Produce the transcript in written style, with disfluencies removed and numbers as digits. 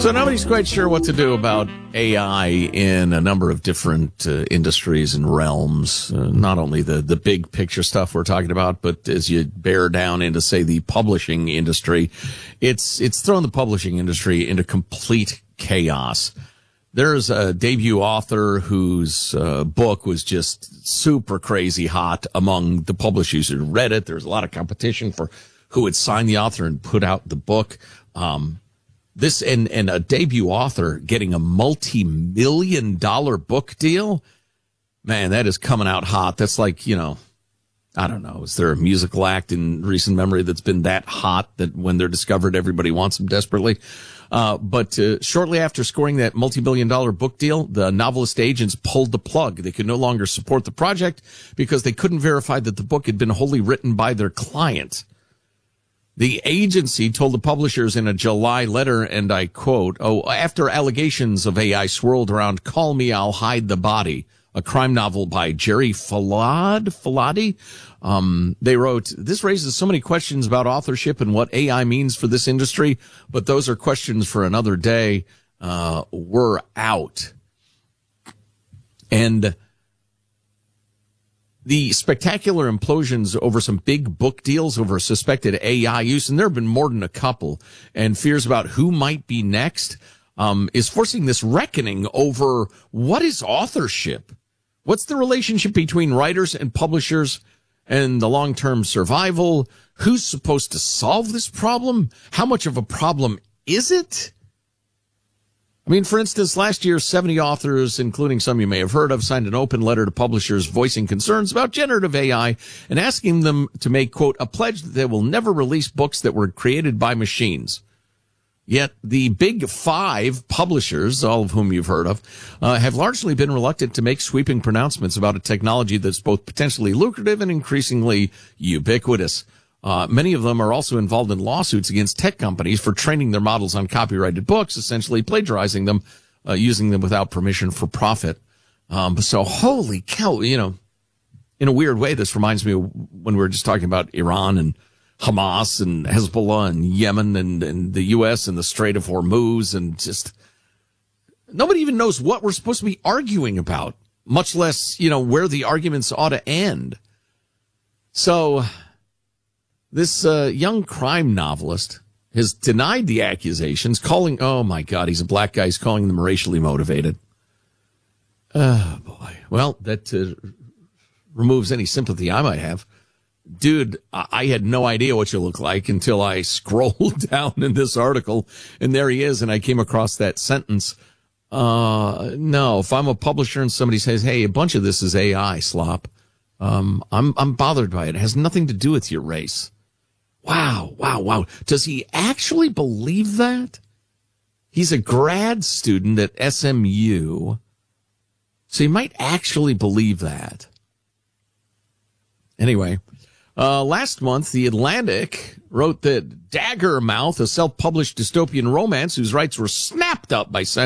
So nobody's quite sure what to do about AI in a number of different industries and realms. Not only the big picture stuff we're talking about, but as you bear down into, say, the publishing industry, it's thrown the publishing industry into complete chaos. There's a debut author whose book was just super crazy hot among the publishers who read it. There's a lot of competition for who would sign the author and put out the book. This and a debut author getting a multi-million-dollar book deal, man, that is coming out hot. That's like, I don't know. Is there a musical act in recent memory that's been that hot that when they're discovered, everybody wants them desperately? But shortly after scoring that multi-million-dollar book deal, the novelist agents pulled the plug. They could no longer support the project because they couldn't verify that the book had been wholly written by their client. The agency told the publishers in a July letter, and I quote, after allegations of AI swirled around Call Me, I'll Hide the Body, a crime novel by Jerry Faladi. They wrote, this raises so many questions about authorship and what AI means for this industry, but those are questions for another day. We're out. And the spectacular implosions over some big book deals over suspected AI use, and there have been more than a couple, and fears about who might be next, is forcing this reckoning over what is authorship? What's the relationship between writers and publishers and the long-term survival? Who's supposed to solve this problem? How much of a problem is it? I mean, for instance, last year, 70 authors, including some you may have heard of, signed an open letter to publishers voicing concerns about generative AI and asking them to make, quote, a pledge that they will never release books that were created by machines. Yet the big five publishers, all of whom you've heard of, have largely been reluctant to make sweeping pronouncements about a technology that's both potentially lucrative and increasingly ubiquitous. Many of them are also involved in lawsuits against tech companies for training their models on copyrighted books, essentially plagiarizing them, using them without permission for profit. So holy cow, in a weird way, this reminds me of when we were just talking about Iran and Hamas and Hezbollah and Yemen and the U.S. and the Strait of Hormuz, and just nobody even knows what we're supposed to be arguing about, much less, where the arguments ought to end. So this young crime novelist has denied the accusations, calling, oh my God, he's a black guy, he's calling them racially motivated. Oh boy. Well, that removes any sympathy I might have. Dude, I had no idea what you look like until I scrolled down in this article, and there he is, and I came across that sentence. No, if I'm a publisher and somebody says, hey, a bunch of this is AI slop, I'm bothered by it. It has nothing to do with your race. Wow. Does he actually believe that? He's a grad student at SMU, so he might actually believe that. Anyway, last month, The Atlantic wrote that Daggermouth, a self-published dystopian romance whose rights were snapped up by